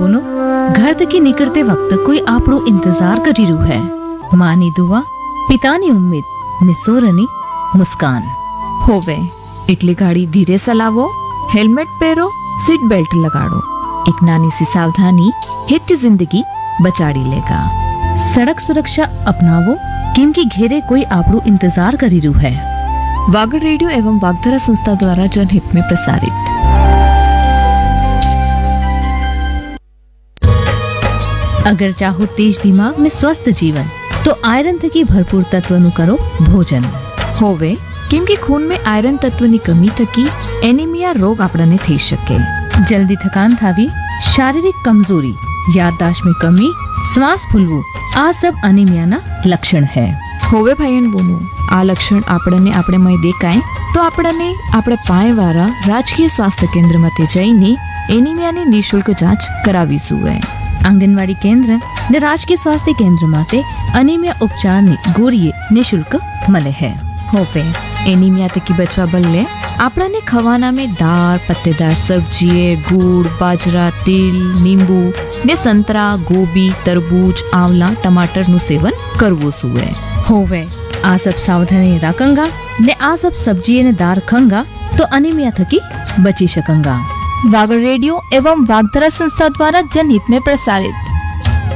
बोनो घर थकी निकलते वक्त कोई आपरो इंतजार करी रू है। मानी दुआ, पितानी उम्मीद, निसोरनी मुस्कान। होवे એટલે ગાડી ધીરે ચલાવો, હેલ્મેટ પહેરો, सीट बेल्ट लगाड़ो। एक नानी सी सावधानी हित जिंदगी बचाड़ी लेगा। सड़क सुरक्षा अपनावो क्योंकि घेरे कोई आपरो इंतजार करी रू है। वागड़ रेडियो एवं वागधरा संस्था द्वारा जनहित में प्रसारित। अगर चाहो तेज दिमाग ने स्वस्थ जीवन तो आयरन थकी भरपूर तत्वनु करो भोजन। होवे કેમકે खून में आयरन तत्वની कमी थकी एनीमिया रोग आपने थई शके। जल्दी थकान थावी, शारीरिक कमजोरी, याददाश्त में कमी, श्वास फूलवू आ सब अनीमिया ना लक्षण है। होवे भाईन बोनो आ लक्षण आपने में देखाय तो आपने આપણે પાયવાળા राजकीय स्वास्थ्य केंद्र में जईने एनीमिया ની નિશુલ્ક जांच करावीશું है। आंगनवाड़ी केंद्र ने राजकीय स्वास्थ्य केंद्र माटे अनीमिया उपचार ने गोरीए निशुल्क मले है। होवे एनीमिया थकी बचवा बदले आपने खवाना में दाल, पत्तेदार सब्जी, गुड़, बाजरा, तिल, नींबू ने संतरा, गोभी, तरबूज, आंवला, टमाटर नु सेवन करवो सुए। होवे आ सब सावधानी रखंगा ने आ सब सब्जी ने दार खंगा तो अनीमिया थकी बची सकंगा। वागड़ रेडियो एवं वागधरा संस्था द्वारा जनहित में प्रसारित।